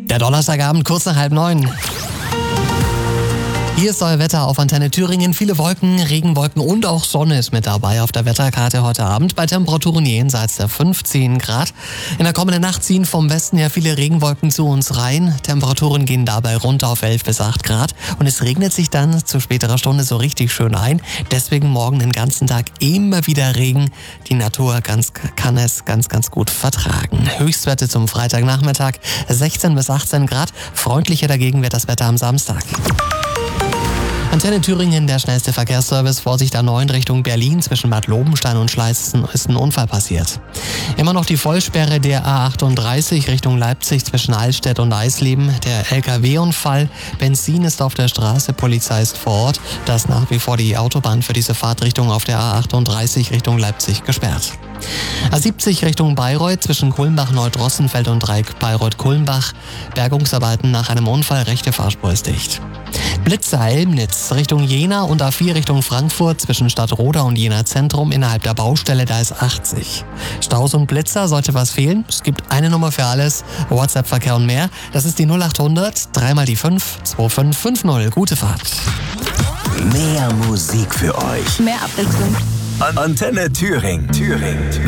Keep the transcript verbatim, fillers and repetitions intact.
Der Donnerstagabend kurz nach halb neun. Hier ist euer Wetter auf Antenne Thüringen. Viele Wolken, Regenwolken und auch Sonne ist mit dabei auf der Wetterkarte heute Abend bei Temperaturen jenseits der fünfzehn Grad. In der kommenden Nacht ziehen vom Westen her viele Regenwolken zu uns rein. Temperaturen gehen dabei runter auf elf bis acht Grad und es regnet sich dann zu späterer Stunde so richtig schön ein. Deswegen morgen den ganzen Tag immer wieder Regen. Die Natur ganz, kann es ganz, ganz gut vertragen. Höchstwerte zum Freitagnachmittag sechzehn bis achtzehn Grad. Freundlicher dagegen wird das Wetter am Samstag. Antenne Thüringen, der schnellste Verkehrsservice. Vorsicht A neun Richtung Berlin. Zwischen Bad Lobenstein und Schleißen ist ein Unfall passiert. Immer noch die Vollsperre der A achtunddreißig Richtung Leipzig zwischen Allstedt und Eisleben. Der L K W-Unfall. Benzin ist auf der Straße, Polizei ist vor Ort. Da ist nach wie vor die Autobahn für diese Fahrtrichtung auf der A achtunddreißig Richtung Leipzig gesperrt. A siebzig Richtung Bayreuth zwischen Kulmbach, Neudrossenfeld und Dreieck Bayreuth-Kulmbach. Bergungsarbeiten nach einem Unfall, rechte Fahrspur ist dicht. Blitze Elmnitz Richtung Jena und A vier Richtung Frankfurt zwischen Stadtroda und Jena Zentrum innerhalb der Baustelle, da ist achtzig. Staus und Blitzer, sollte was fehlen? Es gibt eine Nummer für alles, WhatsApp-Verkehr und mehr. Das ist die null achthundert, dreimal die fünf, zwei fünf fünf null. Gute Fahrt. Mehr Musik für euch. Mehr Abwechslung. Antenne Thüringen. Thüringen.